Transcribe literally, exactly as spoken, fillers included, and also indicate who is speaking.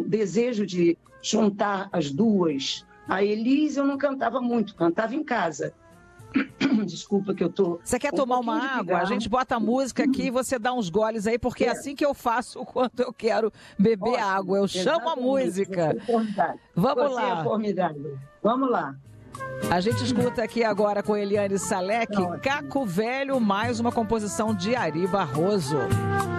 Speaker 1: desejo de juntar as duas. A Elis eu não cantava muito, cantava em casa. Desculpa que eu tô...
Speaker 2: Você quer
Speaker 1: um
Speaker 2: tomar uma água? A gente bota a música aqui e você dá uns goles aí, porque é, é assim que eu faço quando eu quero beber Ótimo, água. Eu chamo a música.
Speaker 1: É
Speaker 2: Vamos
Speaker 1: você
Speaker 2: lá.
Speaker 1: É formidável. Vamos lá.
Speaker 2: A gente escuta aqui agora com Eliane Salek, Caco Velho, mais uma composição de Ari Barroso.